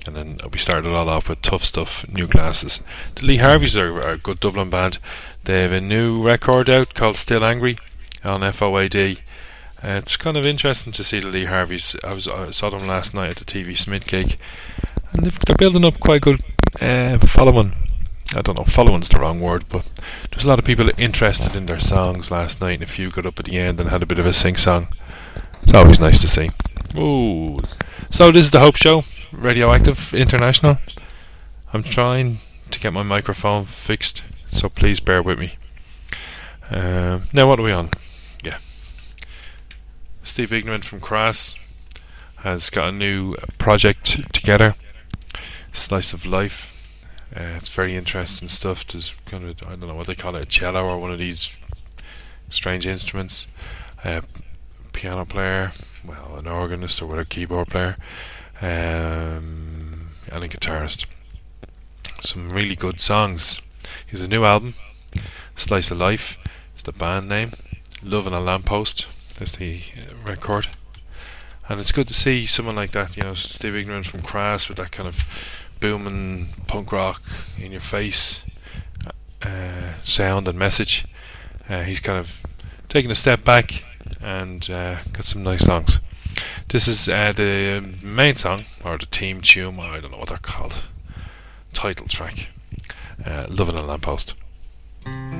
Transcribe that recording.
And then we started it all off with Tough Stuff, New Glasses. The Lee Harveys are a good Dublin band. They have a new record out called Still Angry on FOAD. It's kind of interesting to see the Lee Harveys. I saw them last night at the TV Smith gig, and they're building up quite good following. I don't know, following's the wrong word, but there's a lot of people interested in their songs last night, and a few got up at the end and had a bit of a sing-song. It's always nice to see. Ooh. So this is the Hope Show, Radioactive International. I'm trying to get my microphone fixed, so please bear with me. Now what are we on? Yeah. Steve Ignorant from Crass has got a new project together, Slice of Life. It's very interesting stuff. There's kind of, I don't know what they call it, a cello or one of these strange instruments. Piano player, well, an organist or whatever, keyboard player, and a guitarist. Some really good songs. Here's a new album, Slice of Life is the band name. Love in a Lamppost is the record. And it's good to see someone like that, you know, Steve Ignorant from Crass, with that kind of booming punk rock in your face sound and message. He's kind of taken a step back and got some nice songs. This is the main song, or the theme tune, I don't know what they're called, title track, Love in a Lamppost.